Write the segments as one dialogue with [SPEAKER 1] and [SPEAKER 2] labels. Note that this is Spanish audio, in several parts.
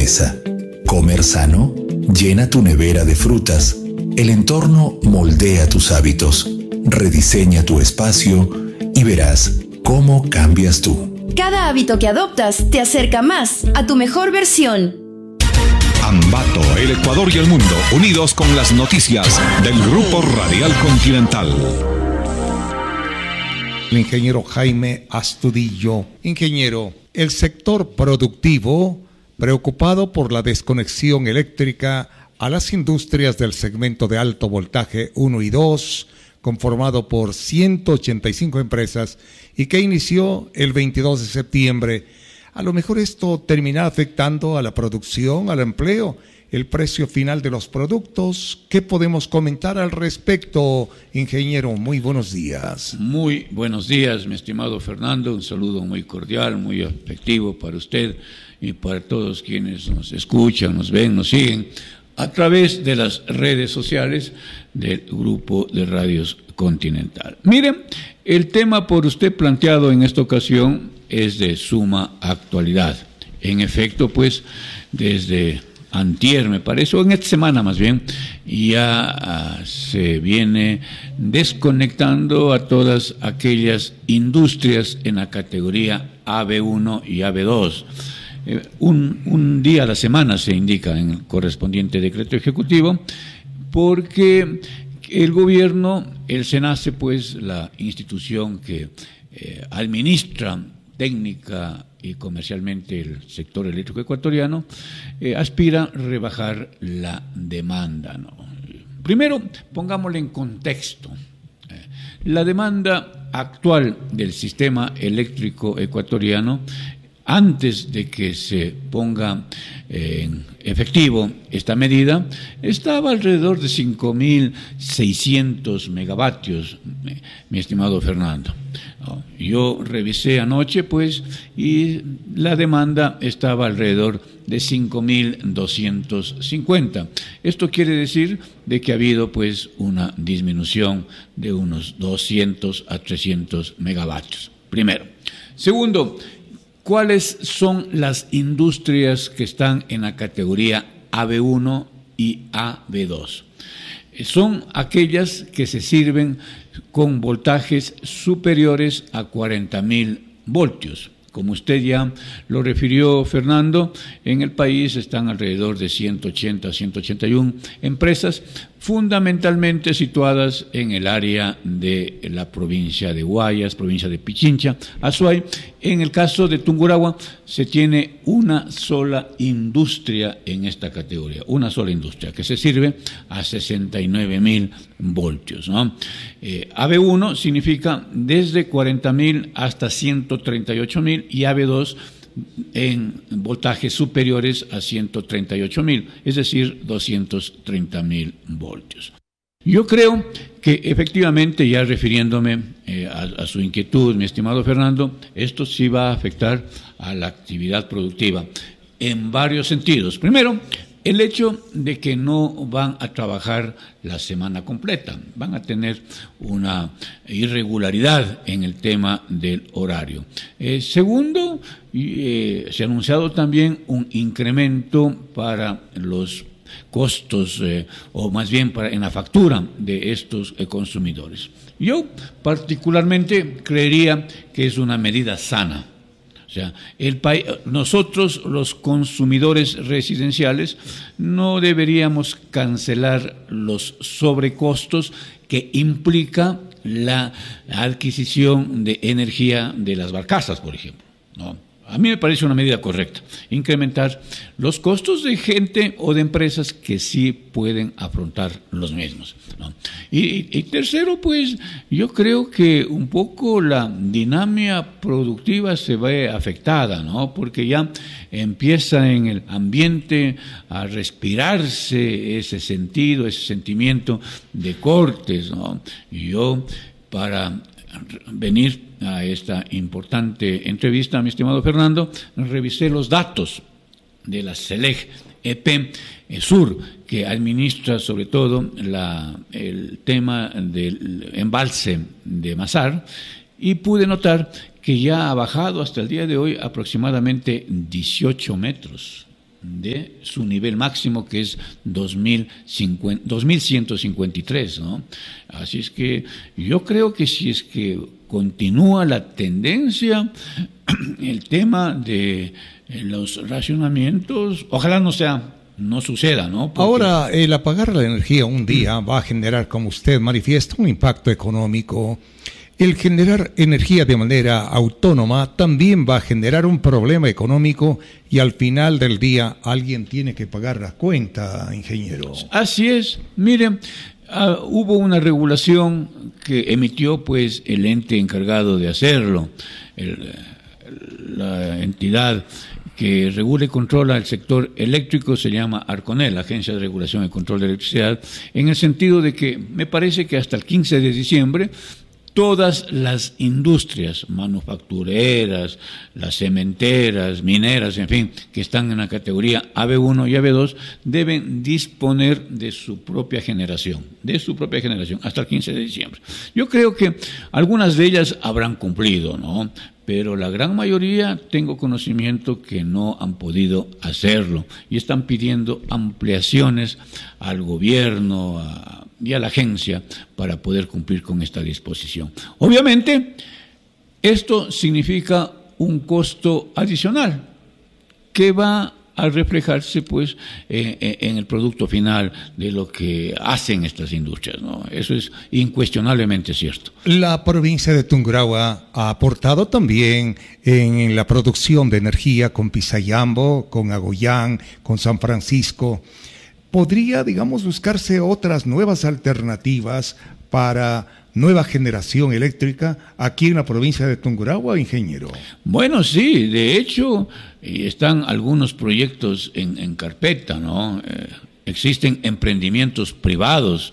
[SPEAKER 1] mesa. Comer sano llena tu nevera de frutas. El entorno moldea tus hábitos. Rediseña tu espacio y verás cómo cambias tú.
[SPEAKER 2] Cada hábito que adoptas te acerca más a tu mejor versión.
[SPEAKER 3] Ambato, el Ecuador y el mundo, unidos con las noticias del Grupo Radial Continental.
[SPEAKER 4] El ingeniero Jaime Astudillo. Ingeniero, el sector productivo, preocupado por la desconexión eléctrica a las industrias del segmento de alto voltaje 1 y 2, conformado por 185 empresas y que inició el 22 de septiembre. A lo mejor esto termina afectando a la producción, al empleo, el precio final de los productos. ¿Qué podemos comentar al respecto, ingeniero? Muy buenos días.
[SPEAKER 5] Muy buenos días, mi estimado Fernando. Un saludo muy cordial, muy afectivo para usted y para todos quienes nos escuchan, nos ven, nos siguen a través de las redes sociales del Grupo de Radios Continental. Miren, el tema por usted planteado en esta ocasión es de suma actualidad. En efecto, pues, desde antier, me parece, o en esta semana más bien, ya se viene desconectando a todas aquellas industrias en la categoría AB1 y AB2. Un día a la semana se indica en el correspondiente decreto ejecutivo, porque el gobierno, el SENACE, pues la institución que administra técnica y comercialmente el sector eléctrico ecuatoriano, aspira a rebajar la demanda, ¿no? Primero, pongámosle en contexto. La demanda actual del sistema eléctrico ecuatoriano, antes de que se ponga en efectivo esta medida, estaba alrededor de 5.600 megavatios, mi estimado Fernando. Yo revisé anoche, pues, y la demanda estaba alrededor de 5.250. Esto quiere decir de que ha habido, pues, una disminución de unos 200 a 300 megavatios. Primero. Segundo, ¿cuáles son las industrias que están en la categoría AB1 y AB2? Son aquellas que se sirven con voltajes superiores a 40.000 voltios. Como usted ya lo refirió, Fernando, en el país están alrededor de 180 a 181 empresas, fundamentalmente situadas en el área de la provincia de Guayas, provincia de Pichincha, Azuay. En el caso de Tungurahua se tiene una sola industria en esta categoría, una sola industria que se sirve a 69.000 voltios, ¿no? AB1 significa desde 40.000 hasta 138.000 y AB2 en voltajes superiores a 138.000, es decir, 230.000 voltios. Yo creo que efectivamente, ya refiriéndome a su inquietud, mi estimado Fernando, esto sí va a afectar a la actividad productiva en varios sentidos. Primero, el hecho de que no van a trabajar la semana completa, van a tener una irregularidad en el tema del horario. Segundo, se ha anunciado también un incremento para los costos, o más bien en la factura de estos consumidores. Yo particularmente creería que es una medida sana. O sea, nosotros, los consumidores residenciales, no deberíamos cancelar los sobrecostos que implica la adquisición de energía de las barcazas, por ejemplo, ¿no? A mí me parece una medida correcta, incrementar los costos de gente o de empresas que sí pueden afrontar los mismos, ¿no? Y tercero, pues yo creo que un poco la dinámica productiva se ve afectada, ¿no? Porque ya empieza en el ambiente a respirarse ese sentido, ese sentimiento de cortes, ¿no? Y yo, para venir a esta importante entrevista, mi estimado Fernando, revisé los datos de la SELEC EP Sur, que administra sobre todo el tema del embalse de Mazar, y pude notar que ya ha bajado hasta el día de hoy aproximadamente 18 metros. de su nivel máximo, que es 2153, ¿no? Así es que yo creo que si es que continúa la tendencia, el tema de los racionamientos, ojalá no suceda, ¿no? Porque
[SPEAKER 4] ahora, el apagar la energía un día va a generar, como usted manifiesta, un impacto económico. El generar energía de manera autónoma también va a generar un problema económico y al final del día alguien tiene que pagar la cuenta, ingeniero.
[SPEAKER 5] Así es. Miren, hubo una regulación que emitió pues el ente encargado de hacerlo, la entidad que regula y controla el sector eléctrico se llama ARCONEL, Agencia de Regulación y Control de Electricidad, en el sentido de que me parece que hasta el 15 de diciembre todas las industrias manufactureras, las cementeras, mineras, en fin, que están en la categoría AB1 y AB2, deben disponer de su propia generación, hasta el 15 de diciembre. Yo creo que algunas de ellas habrán cumplido, ¿no? Pero la gran mayoría tengo conocimiento que no han podido hacerlo y están pidiendo ampliaciones al gobierno y a la agencia para poder cumplir con esta disposición. Obviamente, esto significa un costo adicional que va a reflejarse pues en el producto final de lo que hacen estas industrias, ¿no? Eso es incuestionablemente cierto.
[SPEAKER 4] La provincia de Tungurahua ha aportado también en la producción de energía con Pisayambo, con Agoyán, con San Francisco. ¿Podría, digamos, buscarse otras nuevas alternativas para nueva generación eléctrica aquí en la provincia de Tungurahua, ingeniero?
[SPEAKER 5] Bueno, sí, de hecho están algunos proyectos en carpeta, ¿no? Existen emprendimientos privados,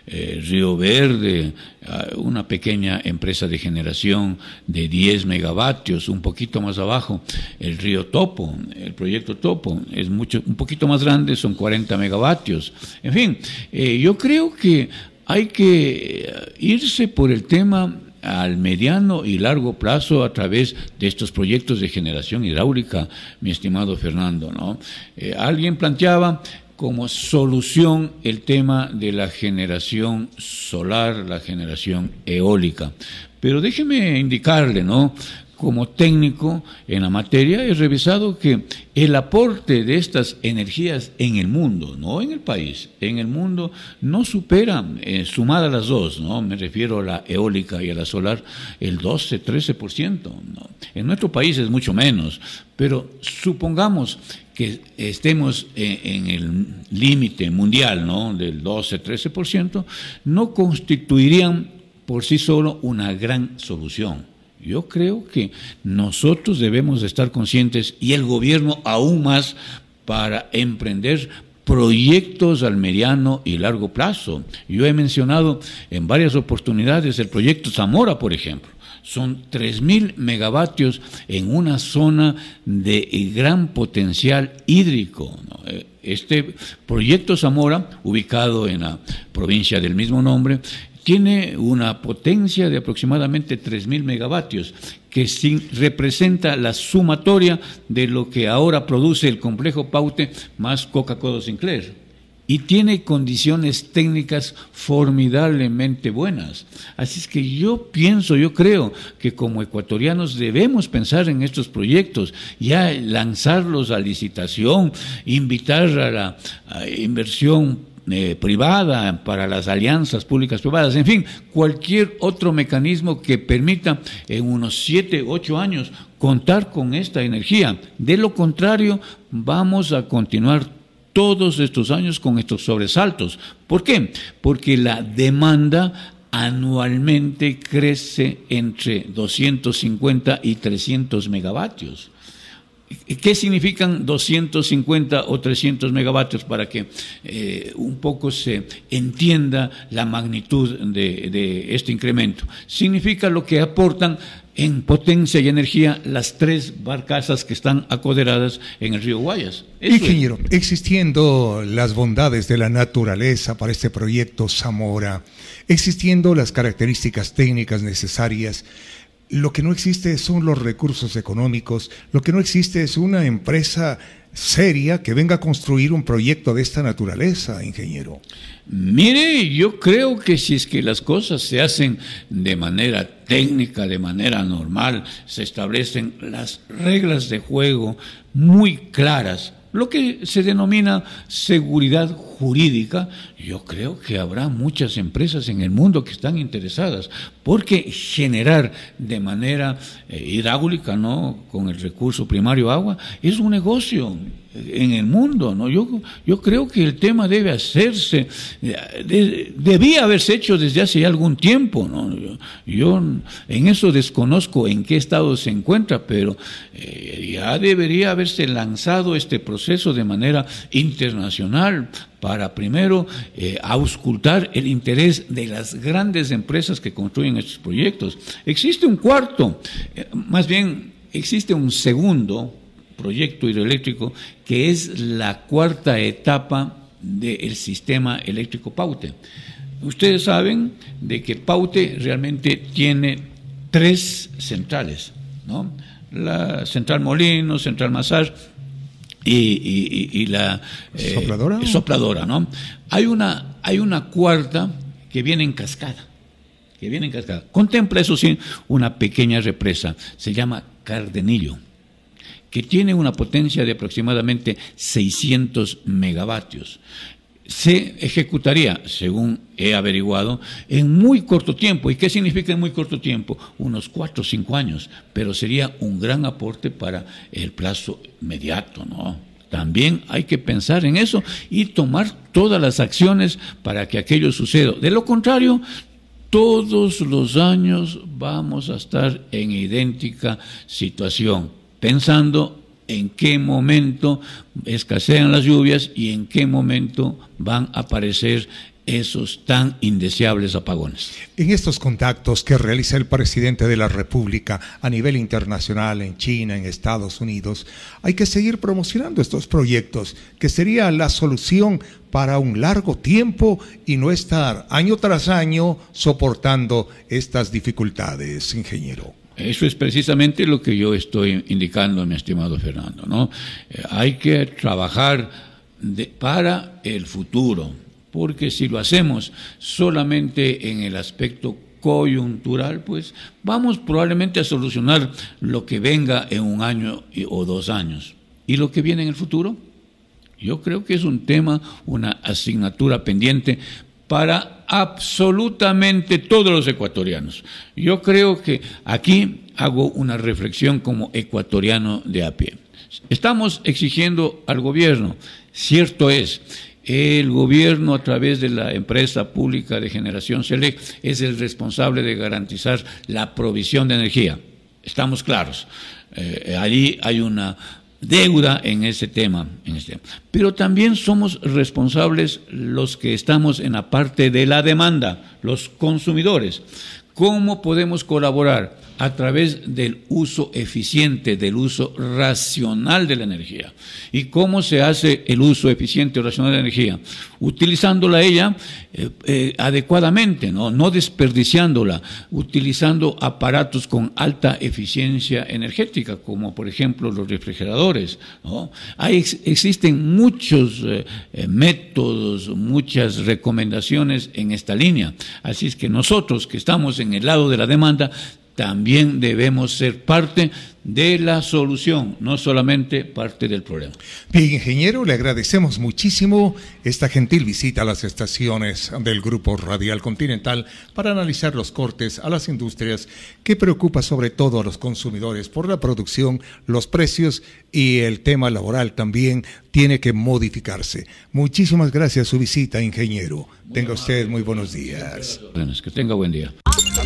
[SPEAKER 5] Río Verde, una pequeña empresa de generación de 10 megavatios, un poquito más abajo, el Río Topo, el proyecto Topo, es un poquito más grande, son 40 megavatios. En fin, yo creo que hay que irse por el tema al mediano y largo plazo a través de estos proyectos de generación hidráulica, mi estimado Fernando, ¿no? Alguien planteaba como solución el tema de la generación solar, la generación eólica. Pero déjeme indicarle, ¿no? Como técnico en la materia, he revisado que el aporte de estas energías en el mundo, no en el país, en el mundo no supera, sumadas las dos, ¿no? Me refiero a la eólica y a la solar, el 12-13%, ¿no? En nuestro país es mucho menos, pero supongamos que estemos en el límite mundial, ¿no? Del 12-13%, no constituirían por sí solo una gran solución. Yo creo que nosotros debemos de estar conscientes, y el gobierno aún más, para emprender proyectos al mediano y largo plazo. Yo he mencionado en varias oportunidades el proyecto Zamora, por ejemplo. Son 3.000 megavatios en una zona de gran potencial hídrico, ¿no? Este proyecto Zamora, ubicado en la provincia del mismo nombre, tiene una potencia de aproximadamente 3.000 megavatios, que representa la sumatoria de lo que ahora produce el complejo Paute más Coca-Cola Sinclair. Y tiene condiciones técnicas formidablemente buenas. Así es que yo creo que como ecuatorianos debemos pensar en estos proyectos, ya lanzarlos a licitación, invitar a la inversión privada, para las alianzas públicas privadas, en fin, cualquier otro mecanismo que permita en unos 7-8 años contar con esta energía. De lo contrario, vamos a continuar todos estos años con estos sobresaltos. ¿Por qué? Porque la demanda anualmente crece entre 250 y 300 megavatios. ¿Qué significan 250 o 300 megavatios para que un poco se entienda la magnitud de este incremento? Significa lo que aportan en potencia y energía las 3 barcazas que están acoderadas en el río Guayas.
[SPEAKER 4] Ingeniero, existiendo las bondades de la naturaleza para este proyecto Zamora, existiendo las características técnicas necesarias, Lo que no existe son los recursos económicos, lo que no existe es una empresa seria que venga a construir un proyecto de esta naturaleza, ingeniero.
[SPEAKER 5] Mire, yo creo que si es que las cosas se hacen de manera técnica, de manera normal, se establecen las reglas de juego muy claras, lo que se denomina seguridad jurídica, yo creo que habrá muchas empresas en el mundo que están interesadas, porque generar de manera hidráulica, ¿no?, con el recurso primario agua, es un negocio en el mundo, ¿no? Yo creo que el tema debe hacerse, debía haberse hecho desde hace ya algún tiempo, ¿no? Yo en eso desconozco en qué estado se encuentra, pero ya debería haberse lanzado este proceso de manera internacional para primero auscultar el interés de las grandes empresas que construyen estos proyectos. Existe un cuarto, más bien existe un segundo proyecto hidroeléctrico que es la cuarta etapa del sistema eléctrico Paute. Ustedes saben de que Paute realmente tiene 3 centrales, ¿no? La central Molino, central Mazar y la sopladora, ¿no? Hay una cuarta que viene en cascada, Contempla, eso sí, una pequeña represa, se llama Cardenillo, que tiene una potencia de aproximadamente 600 megavatios. Se ejecutaría, según he averiguado, en muy corto tiempo. ¿Y qué significa en muy corto tiempo? Unos 4 o 5 años, pero sería un gran aporte para el plazo inmediato, ¿no? También hay que pensar en eso y tomar todas las acciones para que aquello suceda. De lo contrario, todos los años vamos a estar en idéntica situación, pensando en qué momento escasean las lluvias y en qué momento van a aparecer esos tan indeseables apagones.
[SPEAKER 4] En estos contactos que realiza el presidente de la República a nivel internacional, en China, en Estados Unidos, hay que seguir promocionando estos proyectos, que sería la solución para un largo tiempo y no estar año tras año soportando estas dificultades, ingeniero.
[SPEAKER 5] Eso es precisamente lo que yo estoy indicando, mi estimado Fernando, ¿no? Hay que trabajar para el futuro, porque si lo hacemos solamente en el aspecto coyuntural, pues vamos probablemente a solucionar lo que venga en 1 año o 2 años. ¿Y lo que viene en el futuro? Yo creo que es un tema, una asignatura pendiente para absolutamente todos los ecuatorianos. Yo creo que aquí hago una reflexión como ecuatoriano de a pie. Estamos exigiendo al gobierno, cierto es, el gobierno a través de la empresa pública de generación SELEC es el responsable de garantizar la provisión de energía. Estamos claros. Allí hay una deuda en ese tema, pero también somos responsables los que estamos en la parte de la demanda, los consumidores. ¿Cómo podemos colaborar? A través del uso eficiente, del uso racional de la energía. ¿Y cómo se hace el uso eficiente o racional de la energía? Utilizándola ella adecuadamente, no desperdiciándola, utilizando aparatos con alta eficiencia energética, como por ejemplo los refrigeradores, ¿no? Existen muchos métodos, muchas recomendaciones en esta línea. Así es que nosotros que estamos en el lado de la demanda, también debemos ser parte de la solución, no solamente parte del problema.
[SPEAKER 4] Bien, ingeniero, le agradecemos muchísimo esta gentil visita a las estaciones del Grupo Radial Continental para analizar los cortes a las industrias que preocupa sobre todo a los consumidores por la producción, los precios y el tema laboral también tiene que modificarse. Muchísimas gracias por su visita, ingeniero. Tenga usted muy buenos días.
[SPEAKER 5] Que tenga buen día.